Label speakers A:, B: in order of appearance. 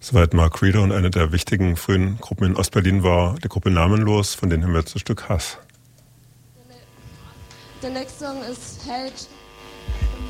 A: Soweit Mark Reeder, und eine der wichtigen frühen Gruppen in Ostberlin war die Gruppe Namenlos, von denen haben wir jetzt ein Stück Hass.
B: Der nächste Song ist Held